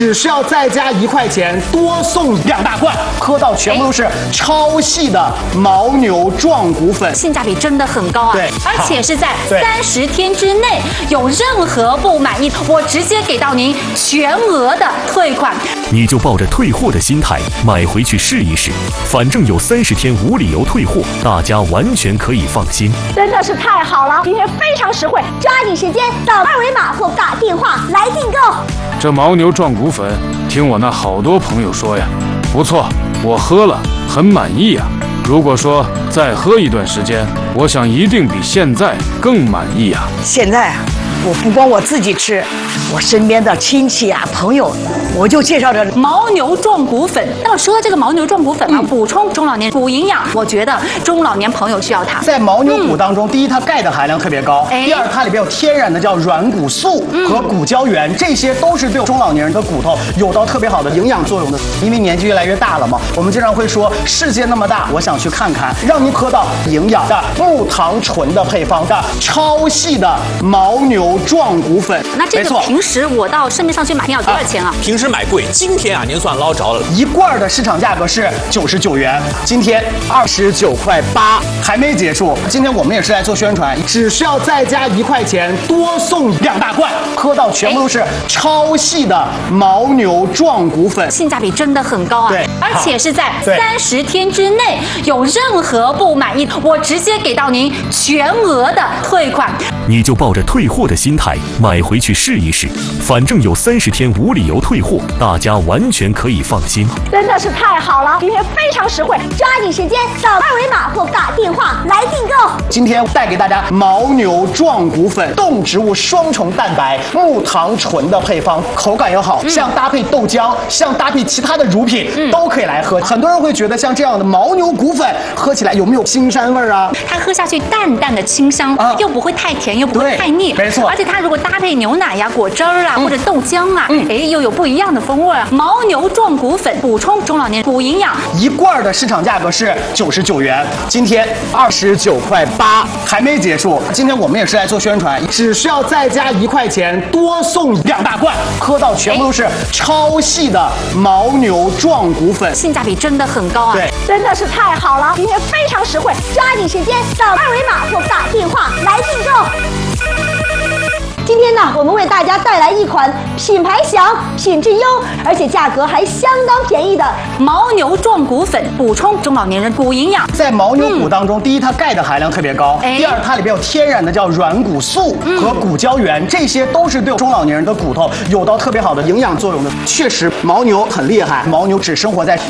只需要再加1块钱，多送2大罐，喝到全部都是超细的牦牛壮骨粉， 性价比真的很高啊！ 对， 而且是在30天之内，有任何不满意，我直接给到您全额的退款。 你就抱着退货的心态买回去试一试，反正有30天无理由退货，大家完全可以放心。 真的是太好了，今天非常实惠，抓紧时间扫2维码或打电话来订购。 这牦牛壮骨粉，听我那好多朋友说呀，不错，我喝了很满意呀。如果说再喝一段时间，我想一定比现在更满意呀。 现在啊，我不光我自己吃，我身边的亲戚啊、朋友，我就介绍这牦牛壮骨粉。那说到这个牦牛壮骨粉啊，补充中老年骨营养，我觉得中老年朋友需要它。 在牦牛骨当中，第一，它钙的含量特别高；第二，它里边有天然的叫软骨素和骨胶原，这些都是对中老年人的骨头有到特别好的营养作用的。因为年纪越来越大了嘛，我们经常会说世界那么大，我想去看看，让您喝到营养的木糖醇的配方的超细的牦牛壮骨粉。 那这个平时我到市面上去买要多少钱啊？ 平时买贵，今天啊您算捞着了。 1罐的市场价格是99元，今天29.8块，还没结束。今天我们也是来做宣传，只需要再加1块钱，多送2大罐，喝到全部都是超细的牦牛壮骨粉， 性价比真的很高啊！ 对， 而且是在30天之内，有任何不满意，我直接给到您全额的退款。 你就抱着退货的心态买回去试一试，反正有30天无理由退货，大家完全可以放心。 真的是太好了，今天非常实惠，抓紧时间扫2维码或打电话来订购。 今天带给大家牦牛壮骨粉，动植物双重蛋白、木糖醇的配方，口感又好，像搭配豆浆，像搭配其他的乳品，都可以来喝。很多人会觉得像这样的牦牛骨粉喝起来有没有青山味儿啊？ 它喝下去淡淡的清香，又不会太甜，又不会太腻， 没错。 而且它如果搭配牛奶呀、果汁儿啊，或者豆浆啊，又有不一样的风味啊。牦牛壮骨粉补充中老年骨营养 ，1罐的市场价格是99元，今天29.8块，还没结束。今天我们也是来做宣传，只需要再加1块钱，多送2大罐，喝到全部都是超细的牦牛壮骨粉， 性价比真的很高啊！ 对， 真的是太好了，今天非常实惠，抓紧时间扫2维码或打电话来订购。今天呢，我们为大家带来一款品牌响、品质优，而且价格还相当便宜的牦牛壮骨粉，补充中老年人骨营养。 在牦牛骨当中，第一，它钙的含量特别高；第二，它里边有天然的叫软骨素和骨胶原，这些都是对中老年人的骨头有到特别好的营养作用的。确实，牦牛很厉害，牦牛只生活在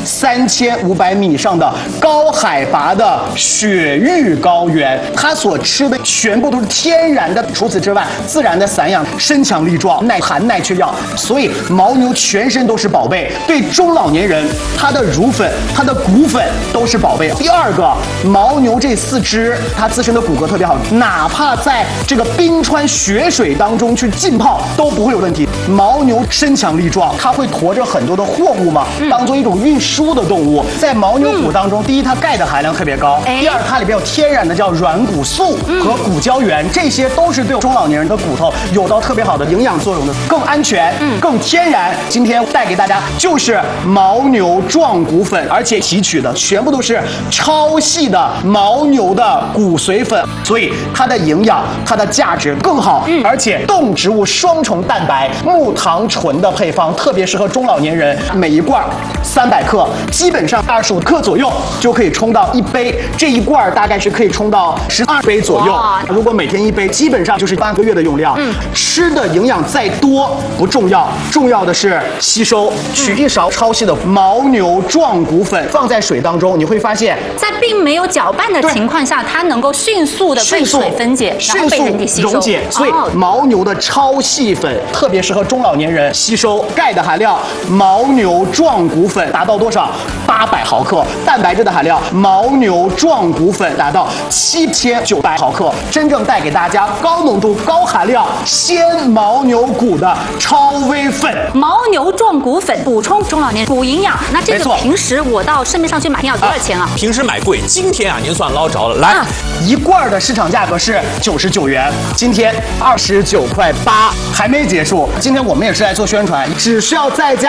3500米以上的高海拔的雪域高原，它所吃的全部都是天然的。除此之外，自然的散养，身强力壮，耐寒耐缺药，所以牦牛全身都是宝贝。对中老年人，它的乳粉、它的骨粉都是宝贝。第二个，牦牛这4肢，它自身的骨骼特别好，哪怕在这个冰川雪水当中去浸泡都不会有问题。牦牛身强力壮，它会驮着很多的货物嘛，当做一种运输的动物。在牦牛骨当中，第一，它钙的含量特别高；第二，它里边有天然的叫软骨素和骨胶原，这些都是对中老年人的骨头有到特别好的营养作用的，更安全，更天然。今天带给大家就是牦牛壮骨粉，而且提取的全部都是超细的牦牛的骨髓粉，所以它的营养、它的价值更好，而且动植物双重蛋白、木糖醇的配方，特别适合中老年人。每一罐300克，基本上25克左右就可以冲到1杯，这一罐大概是可以冲到12杯左右。如果每天1杯，基本上就是半个月的用量。吃的营养再多不重要，重要的是吸收。取一勺超细的牦牛壮骨粉放在水当中，你会发现， 在并没有搅拌的情况下，它能够迅速的被水分解，然后被人体吸收溶解。所以牦牛的超细粉特别适合中老年人吸收。钙的含量，牦牛壮骨粉达到多少？800毫克。蛋白质的含量，牦牛壮骨粉达到7900毫克。真正带给大家高浓度、高含量鲜牦牛骨的超微粉。 牦牛壮骨粉补充中老年骨营养。那这个平时我到市面上去买要多少钱啊？ 平时买贵，今天啊您算捞着了。来 ，1罐的市场价格是99元，今天29.8块，还没结束。今天我们也是来做宣传，只需要再加